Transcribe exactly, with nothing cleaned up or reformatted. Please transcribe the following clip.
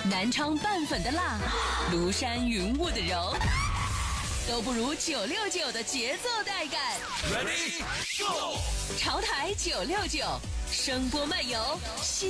南昌拌粉的辣，庐山云雾的柔，都不如九六九的节奏带感。 Ready Go！ 潮台九六九，声波漫游。